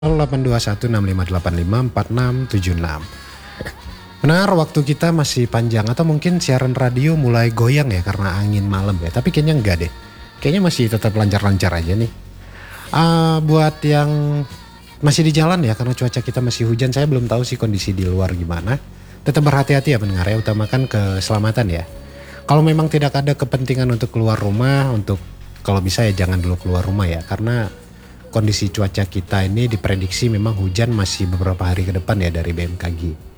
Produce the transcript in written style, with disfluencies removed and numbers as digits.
082165854676. Benar, waktu kita masih panjang atau mungkin siaran radio mulai goyang ya karena angin malam ya. Tapi kayaknya enggak deh. Kayaknya masih tetap lancar-lancar aja nih. Buat yang masih di jalan ya karena cuaca kita masih hujan, saya belum tahu sih kondisi di luar gimana. Tetap berhati-hati ya pendengar ya, utamakan keselamatan ya. Kalau memang tidak ada kepentingan untuk keluar rumah, untuk kalau bisa ya jangan dulu keluar rumah ya, karena kondisi cuaca kita ini diprediksi memang hujan masih beberapa hari ke depan ya dari BMKG.